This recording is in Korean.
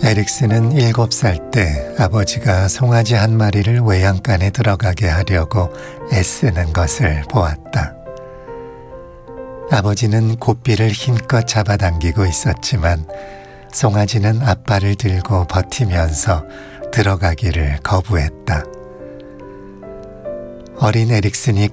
에릭슨은 7살 때 아버지가 송아지 한 마리를 외양간에 들어가게 하려고 애쓰는 것을 보았다. 아버지는 고삐를 힘껏 잡아당기고 있었지만 송아지는 앞발을 들고 버티면서 들어가기를 거부했다. 어린 에릭슨이